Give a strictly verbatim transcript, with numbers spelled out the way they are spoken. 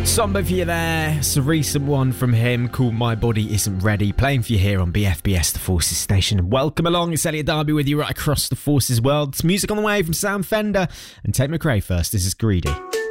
Somber for you there. It's a recent one from him called My Body Isn't Ready, playing for you here on B F B S, the Forces station. Welcome along, it's Elliot Darby with you right across the Forces world. It's music on the way from Sam Fender and Tate McRae first. This is Greedy.